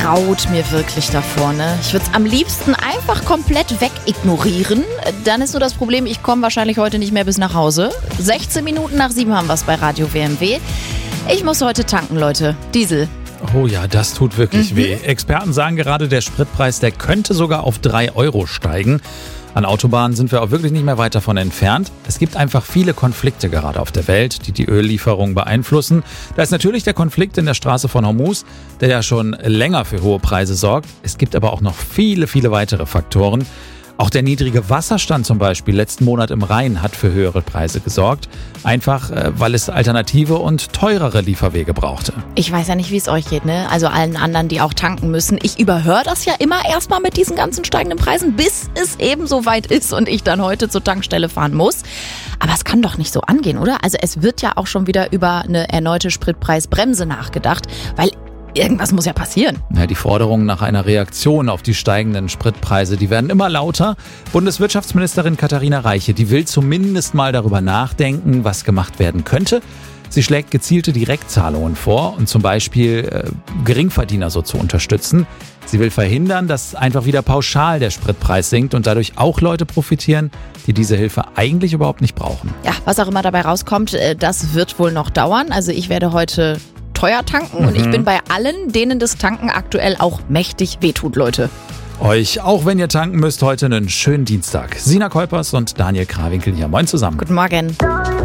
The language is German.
graut mir wirklich davor, ne? Ich würde es am liebsten einfach komplett wegignorieren. Dann ist nur das Problem, ich komme wahrscheinlich heute nicht mehr bis nach Hause. 16 Minuten nach 7 haben wir es bei Radio WMW. Ich muss heute tanken, Leute. Diesel. Oh ja, das tut wirklich weh. Experten sagen gerade, der Spritpreis, der könnte sogar auf 3 Euro steigen. An Autobahnen sind wir auch wirklich nicht mehr weit davon entfernt. Es gibt einfach viele Konflikte gerade auf der Welt, die die Öllieferungen beeinflussen. Da ist natürlich der Konflikt in der Straße von Hormuz, der ja schon länger für hohe Preise sorgt. Es gibt aber auch noch viele, viele weitere Faktoren. Auch der niedrige Wasserstand zum Beispiel letzten Monat im Rhein hat für höhere Preise gesorgt. Einfach, weil es alternative und teurere Lieferwege brauchte. Ich weiß ja nicht, wie es euch geht, ne? Also allen anderen, die auch tanken müssen. Ich überhöre das ja immer erstmal mit diesen ganzen steigenden Preisen, bis es eben so weit ist und ich dann heute zur Tankstelle fahren muss. Aber es kann doch nicht so angehen, oder? Also es wird ja auch schon wieder über eine erneute Spritpreisbremse nachgedacht, weil irgendwas muss ja passieren. Ja, die Forderungen nach einer Reaktion auf die steigenden Spritpreise, die werden immer lauter. Bundeswirtschaftsministerin Katharina Reiche, die will zumindest mal darüber nachdenken, was gemacht werden könnte. Sie schlägt gezielte Direktzahlungen vor und zum Beispiel Geringverdiener so zu unterstützen. Sie will verhindern, dass einfach wieder pauschal der Spritpreis sinkt und dadurch auch Leute profitieren, die diese Hilfe eigentlich überhaupt nicht brauchen. Ja, was auch immer dabei rauskommt, das wird wohl noch dauern. Also ich werde heute teuer tanken und ich bin bei allen, denen das Tanken aktuell auch mächtig wehtut, Leute. Euch, auch wenn ihr tanken müsst, heute einen schönen Dienstag. Sina Kuipers und Daniel Krawinkel hier. Moin zusammen. Guten Morgen.